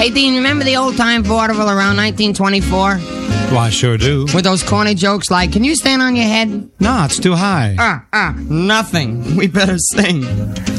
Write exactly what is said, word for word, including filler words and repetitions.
Hey, Dean, remember the old-time vaudeville around nineteen twenty-four? Well, I sure do. With those corny jokes like, can you stand on your head? No, it's too high. Ah, ah, nothing. We better sing.